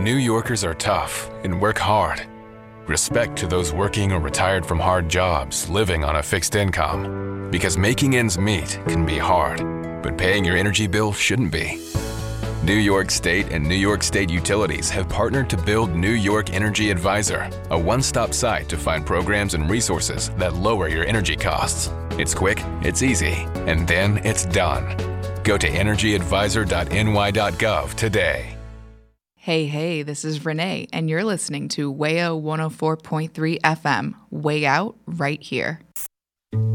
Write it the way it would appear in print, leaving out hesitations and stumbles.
New Yorkers are tough and work hard. Respect to those working or retired from hard jobs, living on a fixed income. Because making ends meet can be hard, but paying your energy bill shouldn't be. New York State and New York State Utilities have partnered to build New York Energy Advisor, a one-stop site to find programs and resources that lower your energy costs. It's quick, it's easy, and then it's done. Go to energyadvisor.ny.gov today. Hey, this is Renee, and you're listening to WAYO 104.3 FM, Way Out, right here.